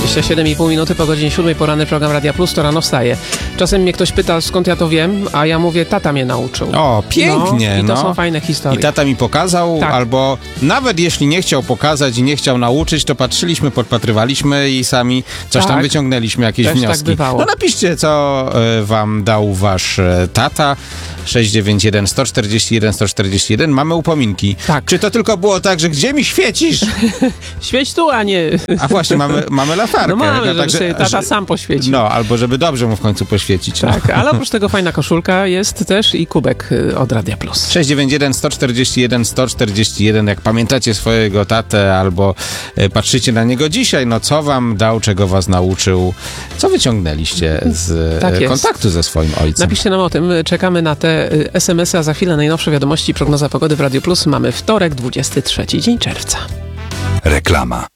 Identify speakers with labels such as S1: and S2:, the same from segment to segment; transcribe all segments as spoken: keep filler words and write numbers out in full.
S1: dwadzieścia siedem i pół minuty po godzinie siódmej, poranny program Radia Plus, to rano wstaje. Czasem mnie ktoś pyta, skąd ja to wiem, a ja mówię, tata mnie nauczył.
S2: O, pięknie,
S1: no. I to
S2: no.
S1: są fajne historie.
S2: I tata mi pokazał,
S1: tak.
S2: Albo nawet jeśli nie chciał pokazać i nie chciał nauczyć, to patrzyliśmy, podpatrywaliśmy i sami coś tak. tam wyciągnęliśmy, jakieś
S1: Też
S2: wnioski.
S1: Tak bywało.
S2: No napiszcie, co y, wam dał wasz y, tata. sześć dziewięć jeden, sto czterdzieści jeden, sto czterdzieści jeden. Mamy upominki.
S1: Tak.
S2: Czy to tylko było tak, że gdzie mi świecisz?
S1: Świeć tu, a nie...
S2: A właśnie, mamy, mamy latarkę.
S1: No mamy,
S2: no,
S1: żeby
S2: także,
S1: sobie tata
S2: że,
S1: sam poświecił.
S2: No, albo żeby dobrze mu w końcu poświecić.
S1: Tak,
S2: no.
S1: ale oprócz tego fajna koszulka jest też i kubek od Radia Plus.
S2: sześć dziewięć jeden, sto czterdzieści jeden, sto czterdzieści jeden. Jak pamiętacie swojego tatę albo y, patrzycie na niego dzisiaj, no co wam dał, czego was nauczył, co wyciągnęliście z
S1: tak
S2: y, kontaktu ze swoim ojcem.
S1: Napiszcie nam o tym, czekamy na te y, es em esy, a za chwilę najnowsze wiadomości, prognoza pogody w Radio Plus. Mamy wtorek, dwudziesty trzeci dzień czerwca.
S3: Reklama.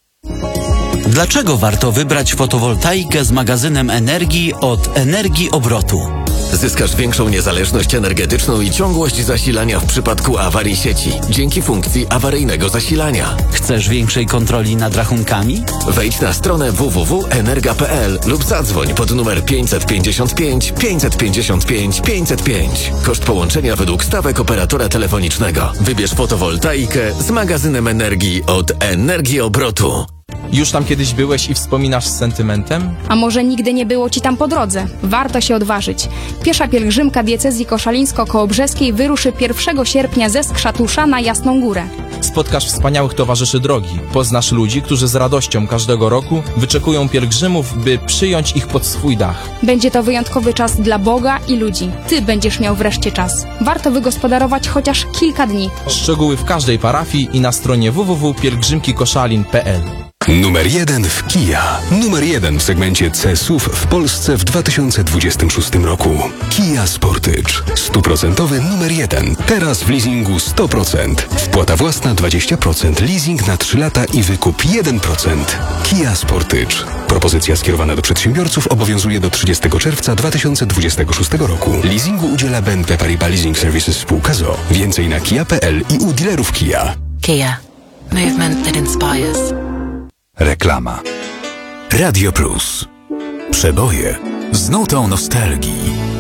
S4: Dlaczego warto wybrać fotowoltaikę z magazynem energii od Energii Obrotu?
S5: Zyskasz większą niezależność energetyczną i ciągłość zasilania w przypadku awarii sieci dzięki funkcji awaryjnego zasilania.
S4: Chcesz większej kontroli nad rachunkami?
S5: Wejdź na stronę w w w kropka energa kropka p l lub zadzwoń pod numer pięćset pięćdziesiąt pięć, pięćset pięćdziesiąt pięć, pięćset pięć. Koszt połączenia według stawek operatora telefonicznego. Wybierz fotowoltaikę z magazynem energii od Energii Obrotu.
S6: Już tam kiedyś byłeś i wspominasz z sentymentem?
S7: A może nigdy nie było ci tam po drodze? Warto się odważyć. Piesza pielgrzymka diecezji koszalińsko-kołobrzeskiej wyruszy pierwszego sierpnia ze Skrzatusza na Jasną Górę.
S6: Spotkasz wspaniałych towarzyszy drogi. Poznasz ludzi, którzy z radością każdego roku wyczekują pielgrzymów, by przyjąć ich pod swój dach.
S7: Będzie to wyjątkowy czas dla Boga i ludzi. Ty będziesz miał wreszcie czas. Warto wygospodarować chociaż kilka dni.
S6: Szczegóły w każdej parafii i na stronie w w w kropka pielgrzymki koszalin kropka p l.
S3: Numer jeden w Kia. Numer jeden w segmencie C S U V w Polsce w dwa tysiące dwudziestym szóstym roku. Kia Sportage. Stuprocentowy numer jeden. Teraz w leasingu sto procent. Wpłata własna dwadzieścia procent. Leasing na trzy lata i wykup jeden procent. Kia Sportage. Propozycja skierowana do przedsiębiorców obowiązuje do trzydziestego czerwca dwa tysiące dwudziestego szóstego roku. Leasingu udziela B N P Paribas Leasing Services spółka z o o. Więcej na kia kropka p l i u dealerów Kia.
S8: Kia. Movement that inspires.
S3: Reklama. Radio Plus. Przeboje z nutą nostalgii.